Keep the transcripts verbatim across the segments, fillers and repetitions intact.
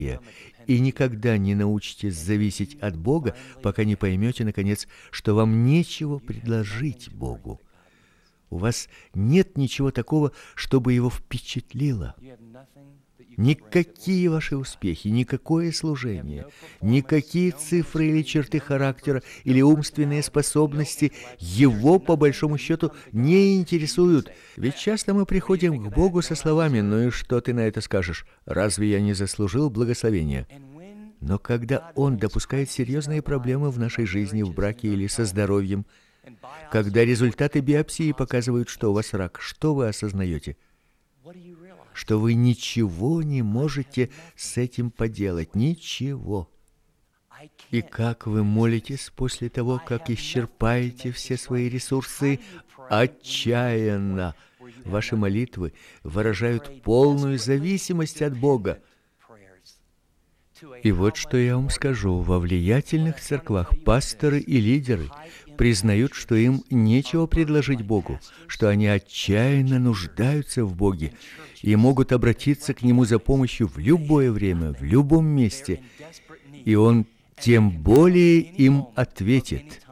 И никогда не научитесь зависеть от Бога, пока не поймете, наконец, что вам нечего предложить Богу. У вас нет ничего такого, чтобы Его впечатлило. Никакие ваши успехи, никакое служение, никакие цифры или черты характера, или умственные способности Его, по большому счету, не интересуют. Ведь часто мы приходим к Богу со словами: «Ну и что ты на это скажешь? Разве я не заслужил благословения?» Но когда Он допускает серьезные проблемы в нашей жизни, в браке или со здоровьем, когда результаты биопсии показывают, что у вас рак, что вы осознаете? Что вы ничего не можете с этим поделать, ничего. И как вы молитесь после того, как исчерпаете все свои ресурсы? Отчаянно. Ваши молитвы выражают полную зависимость от Бога. И вот что я вам скажу: во влиятельных церквах пасторы и лидеры признают, что им нечего предложить Богу, что они отчаянно нуждаются в Боге и могут обратиться к Нему за помощью в любое время, в любом месте, и Он тем более им ответит.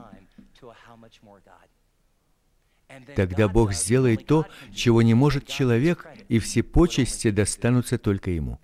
Тогда Бог сделает то, чего не может человек, и все почести достанутся только Ему.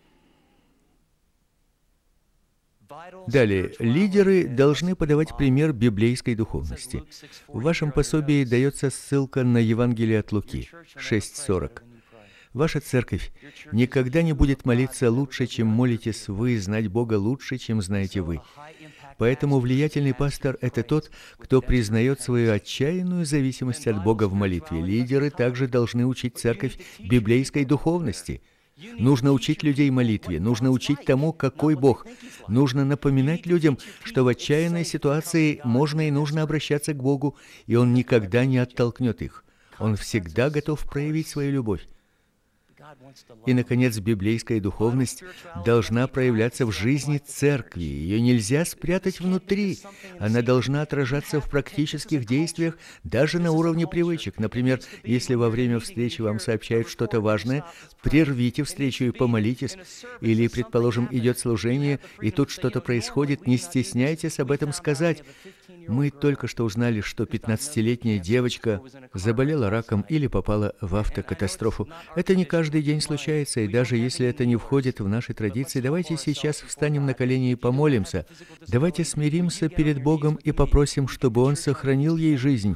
Далее, лидеры должны подавать пример библейской духовности. В вашем пособии дается ссылка на Евангелие от Луки, шесть сорок. Ваша церковь никогда не будет молиться лучше, чем молитесь вы, знать Бога лучше, чем знаете вы. Поэтому влиятельный пастор – это тот, кто признает свою отчаянную зависимость от Бога в молитве. Лидеры также должны учить церковь библейской духовности. Нужно учить людей молитве, нужно учить тому, какой Бог. Нужно напоминать людям, что в отчаянной ситуации можно и нужно обращаться к Богу, и Он никогда не оттолкнет их. Он всегда готов проявить свою любовь. И, наконец, библейская духовность должна проявляться в жизни церкви. Ее нельзя спрятать внутри. Она должна отражаться в практических действиях, даже на уровне привычек. Например, если во время встречи вам сообщают что-то важное, прервите встречу и помолитесь. Или, предположим, идет служение, и тут что-то происходит, не стесняйтесь об этом сказать. Мы только что узнали, что пятнадцатилетняя девочка заболела раком или попала в автокатастрофу. Это не каждый день случается, и даже если это не входит в наши традиции, давайте сейчас встанем на колени и помолимся. Давайте смиримся перед Богом и попросим, чтобы Он сохранил ей жизнь.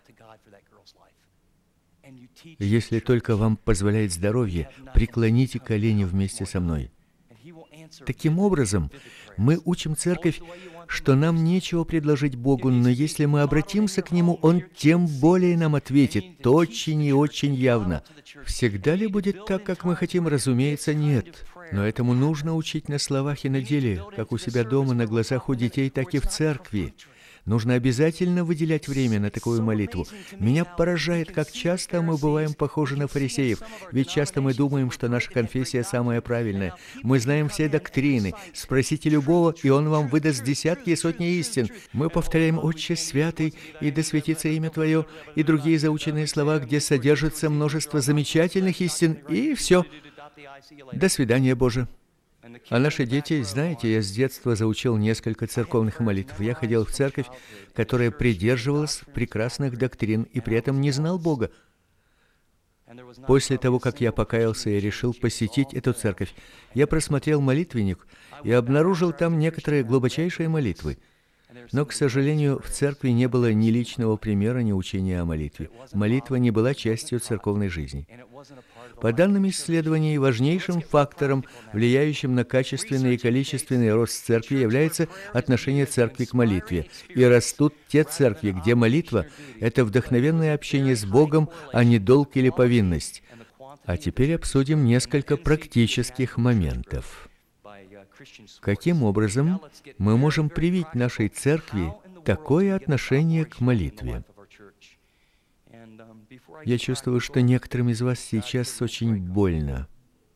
Если только вам позволяет здоровье, преклоните колени вместе со мной. Таким образом, мы учим церковь, что нам нечего предложить Богу, но если мы обратимся к Нему, Он тем более нам ответит, очень и очень явно. Всегда ли будет так, как мы хотим? Разумеется, нет. Но этому нужно учить на словах и на деле, как у себя дома, на глазах у детей, так и в церкви. Нужно обязательно выделять время на такую молитву. Меня поражает, как часто мы бываем похожи на фарисеев, ведь часто мы думаем, что наша конфессия самая правильная. Мы знаем все доктрины. Спросите любого, и он вам выдаст десятки и сотни истин. Мы повторяем «Отче святый» и «Да светится имя Твое» и другие заученные слова, где содержится множество замечательных истин, и все. До свидания, Боже. А наши дети, знаете, я с детства заучил несколько церковных молитв. Я ходил в церковь, которая придерживалась прекрасных доктрин и при этом не знал Бога. После того, как я покаялся и решил посетить эту церковь, я просмотрел молитвенник и обнаружил там некоторые глубочайшие молитвы. Но, к сожалению, в церкви не было ни личного примера, ни учения о молитве. Молитва не была частью церковной жизни. По данным исследований, важнейшим фактором, влияющим на качественный и количественный рост церкви, является отношение церкви к молитве. И растут те церкви, где молитва – это вдохновенное общение с Богом, а не долг или повинность. А теперь обсудим несколько практических моментов. Каким образом мы можем привить нашей церкви такое отношение к молитве? Я чувствую, что некоторым из вас сейчас очень больно,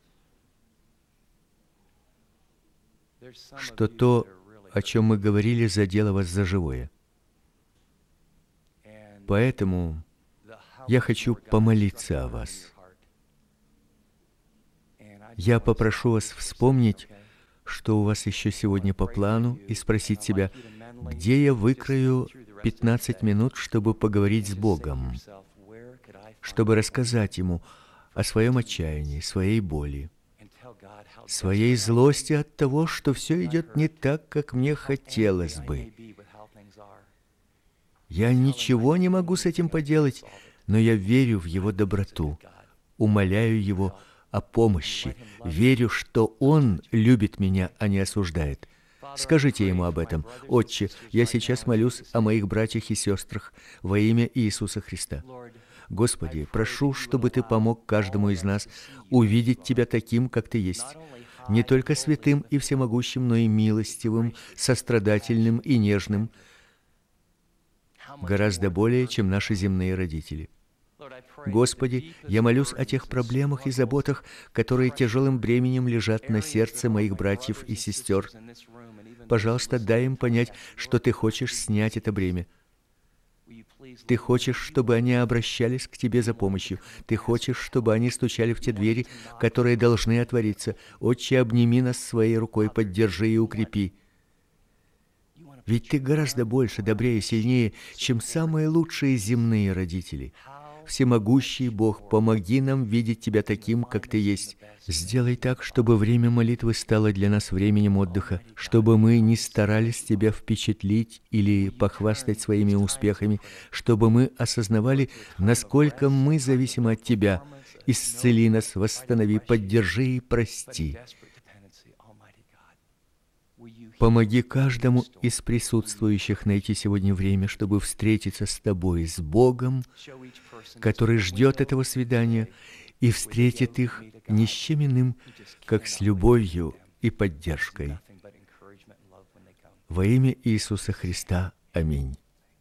что то, о чем мы говорили, задело вас за живое. Поэтому я хочу помолиться о вас. Я попрошу вас вспомнить, что у вас еще сегодня по плану, и спросить себя, где я выкрою пятнадцать минут, чтобы поговорить с Богом, чтобы рассказать Ему о своем отчаянии, своей боли, своей злости от того, что все идет не так, как мне хотелось бы. Я ничего не могу с этим поделать, но я верю в Его доброту, умоляю Его о помощи, верю, что Он любит меня, а не осуждает. Скажите Ему об этом. Отче, я сейчас молюсь о моих братьях и сестрах во имя Иисуса Христа. Господи, прошу, чтобы Ты помог каждому из нас увидеть Тебя таким, как Ты есть, не только святым и всемогущим, но и милостивым, сострадательным и нежным, гораздо более, чем наши земные родители. Господи, я молюсь о тех проблемах и заботах, которые тяжелым бременем лежат на сердце моих братьев и сестер. Пожалуйста, дай им понять, что Ты хочешь снять это бремя. Ты хочешь, чтобы они обращались к Тебе за помощью. Ты хочешь, чтобы они стучали в те двери, которые должны отвориться. Отче, обними нас своей рукой, поддержи и укрепи. Ведь Ты гораздо больше, добрее и сильнее, чем самые лучшие земные родители. Всемогущий Бог, помоги нам видеть Тебя таким, как Ты есть. Сделай так, чтобы время молитвы стало для нас временем отдыха, чтобы мы не старались Тебя впечатлить или похвастать своими успехами, чтобы мы осознавали, насколько мы зависимы от Тебя. Исцели нас, восстанови, поддержи и прости. Помоги каждому из присутствующих найти сегодня время, чтобы встретиться с Тобой, с Богом, который ждет этого свидания, и встретит их ни с чем иным, как с любовью и поддержкой. Во имя Иисуса Христа. Аминь.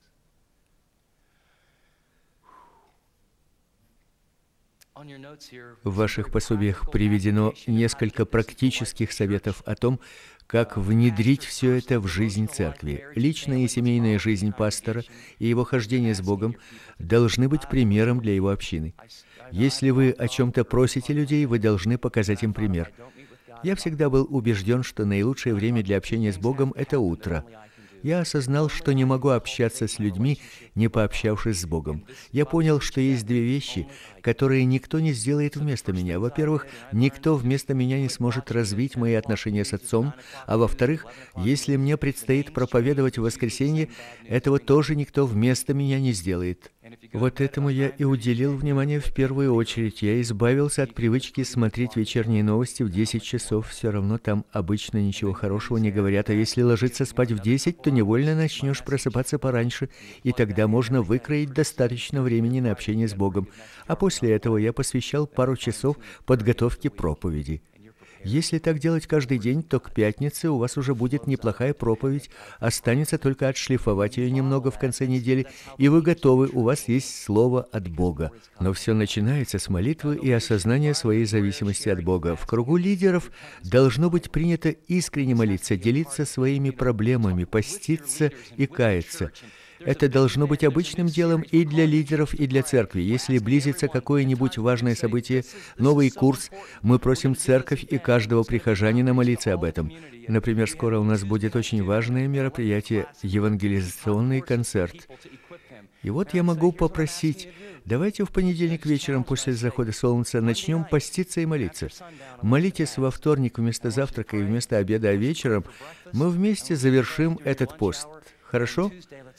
В ваших пособиях приведено несколько практических советов о том, как внедрить все это в жизнь церкви. Личная и семейная жизнь пастора и его хождение с Богом должны быть примером для его общины. Если вы о чем-то просите людей, вы должны показать им пример. Я всегда был убежден, что наилучшее время для общения с Богом – это утро. Я осознал, что не могу общаться с людьми, не пообщавшись с Богом. Я понял, что есть две вещи, которые никто не сделает вместо меня. Во-первых, никто вместо меня не сможет развить мои отношения с Отцом, а во-вторых, если мне предстоит проповедовать в воскресенье, этого тоже никто вместо меня не сделает. Вот этому я и уделил внимание в первую очередь. Я избавился от привычки смотреть вечерние новости в десять часов. Все равно там обычно ничего хорошего не говорят. А если ложиться спать в десять, то невольно начнешь просыпаться пораньше, и тогда можно выкроить достаточно времени на общение с Богом. А после этого я посвящал пару часов подготовке проповеди. Если так делать каждый день, то к пятнице у вас уже будет неплохая проповедь, останется только отшлифовать ее немного в конце недели, и вы готовы, у вас есть слово от Бога. Но все начинается с молитвы и осознания своей зависимости от Бога. В кругу лидеров должно быть принято искренне молиться, делиться своими проблемами, поститься и каяться. Это должно быть обычным делом и для лидеров, и для церкви. Если близится какое-нибудь важное событие, новый курс, мы просим церковь и каждого прихожанина молиться об этом. Например, скоро у нас будет очень важное мероприятие – евангелизационный концерт. И вот я могу попросить, давайте в понедельник вечером после захода солнца начнем поститься и молиться. Молитесь во вторник вместо завтрака и вместо обеда, а вечером мы вместе завершим этот пост. Хорошо?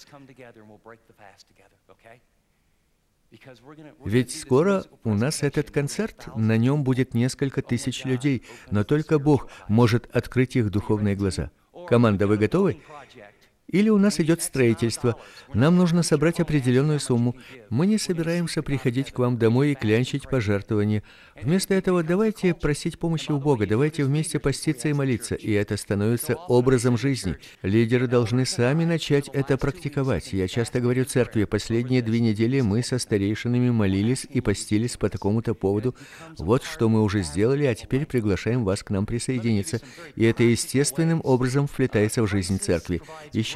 Ведь скоро у нас этот концерт, на нем будет несколько тысяч людей, но только Бог может открыть их духовные глаза. Команда, вы готовы? Или у нас идет строительство. Нам нужно собрать определенную сумму. Мы не собираемся приходить к вам домой и клянчить пожертвования. Вместо этого давайте просить помощи у Бога, давайте вместе поститься и молиться, и это становится образом жизни. Лидеры должны сами начать это практиковать. Я часто говорю церкви, последние две недели мы со старейшинами молились и постились по такому-то поводу. Вот что мы уже сделали, а теперь приглашаем вас к нам присоединиться. И это естественным образом вплетается в жизнь церкви. Еще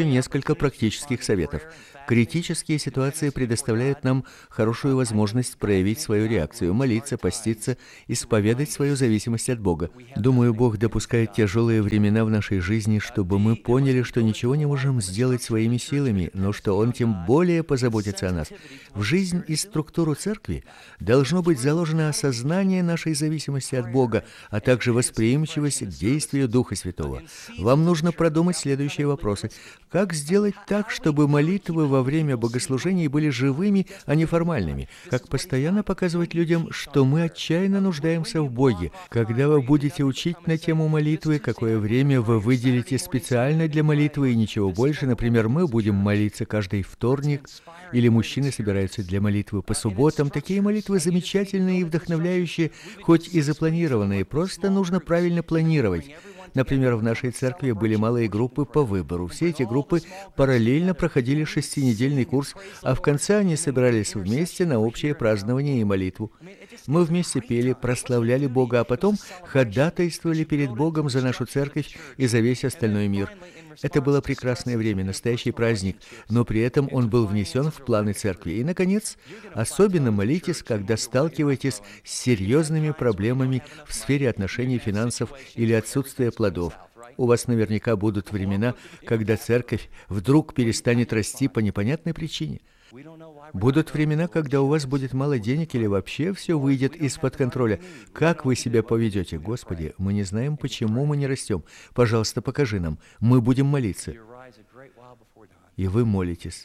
еще несколько практических советов. Критические ситуации предоставляют нам хорошую возможность проявить свою реакцию, молиться, поститься, исповедать свою зависимость от Бога. Думаю, Бог допускает тяжелые времена в нашей жизни, чтобы мы поняли, что ничего не можем сделать своими силами, но что Он тем более позаботится о нас. В жизнь и структуру церкви должно быть заложено осознание нашей зависимости от Бога, а также восприимчивость к действию Духа Святого. Вам нужно продумать следующие вопросы. Как сделать так, чтобы молитвы во время богослужений были живыми, а не формальными? Как постоянно показывать людям, что мы отчаянно нуждаемся в Боге? Когда вы будете учить на тему молитвы, какое время вы выделите специально для молитвы и ничего больше? Например, мы будем молиться каждый вторник, или мужчины собираются для молитвы по субботам. Такие молитвы замечательные и вдохновляющие, хоть и запланированные. Просто нужно правильно планировать. Например, в нашей церкви были малые группы по выбору. Все эти группы параллельно проходили шестинедельный курс, а в конце они собирались вместе на общее празднование и молитву. Мы вместе пели, прославляли Бога, а потом ходатайствовали перед Богом за нашу церковь и за весь остальной мир. Это было прекрасное время, настоящий праздник, но при этом он был внесен в планы церкви. И, наконец, особенно молитесь, когда сталкиваетесь с серьезными проблемами в сфере отношений, финансов или отсутствия плодов. У вас наверняка будут времена, когда церковь вдруг перестанет расти по непонятной причине. Будут времена, когда у вас будет мало денег или вообще все выйдет из-под контроля. Как вы себя поведете? Господи, мы не знаем, почему мы не растем. Пожалуйста, покажи нам. Мы будем молиться. И вы молитесь.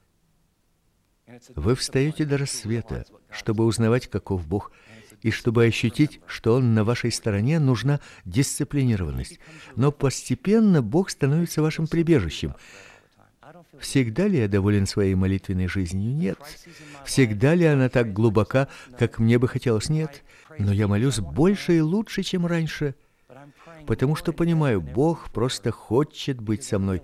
Вы встаете до рассвета, чтобы узнавать, каков Бог. И чтобы ощутить, что Он на вашей стороне, нужна дисциплинированность. Но постепенно Бог становится вашим прибежищем. Всегда ли я доволен своей молитвенной жизнью? Нет. Всегда ли она так глубока, как мне бы хотелось? Нет. Но я молюсь больше и лучше, чем раньше, потому что понимаю, Бог просто хочет быть со мной.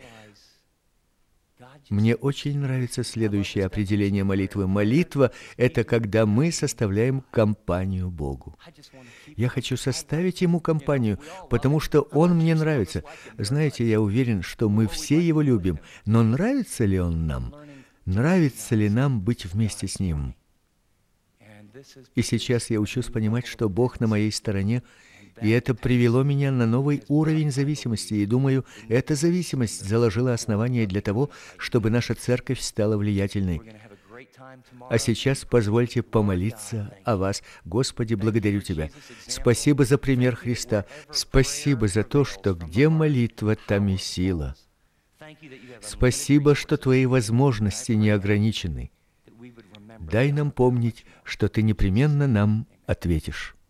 Мне очень нравится следующее определение молитвы. Молитва — это когда мы составляем компанию Богу. Я хочу составить Ему компанию, потому что Он мне нравится. Знаете, я уверен, что мы все Его любим, но нравится ли Он нам? Нравится ли нам быть вместе с Ним? И сейчас я учусь понимать, что Бог на моей стороне, и это привело меня на новый уровень зависимости. И думаю, эта зависимость заложила основание для того, чтобы наша церковь стала влиятельной. А сейчас позвольте помолиться о вас. Господи, благодарю Тебя. Спасибо за пример Христа. Спасибо за то, что где молитва, там и сила. Спасибо, что Твои возможности не ограничены. Дай нам помнить, что Ты непременно нам ответишь.